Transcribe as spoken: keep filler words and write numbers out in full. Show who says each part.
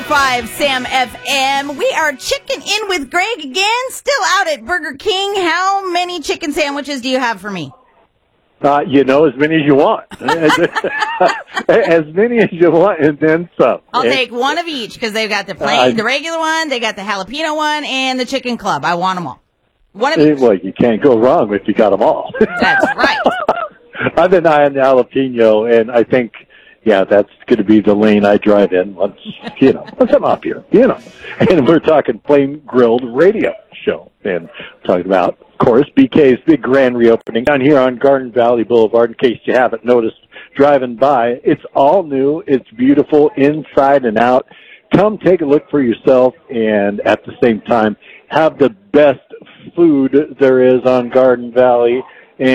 Speaker 1: five Sam F M. We are checking in with Greg again, still out at Burger King. How many chicken sandwiches do you have for me?
Speaker 2: Uh, you know, as many as you want. As many as you want, and then some.
Speaker 1: I'll take one of each because they've got the plain, uh, the regular one, they got the jalapeno one, and the chicken club. I want them all. One of each.
Speaker 2: Well, you can't go wrong if you got them all.
Speaker 1: That's right.
Speaker 2: I've been eyeing the jalapeno, and I think, yeah, that's going to be the lane I drive in once, you know, once I'm up here, you know. And we're talking Flame Grilled Radio Show, and talking about, of course, B K's big grand reopening down here on Garden Valley Boulevard. In case you haven't noticed driving by, it's all new. It's beautiful inside and out. Come take a look for yourself, and at the same time, have the best food there is on Garden Valley.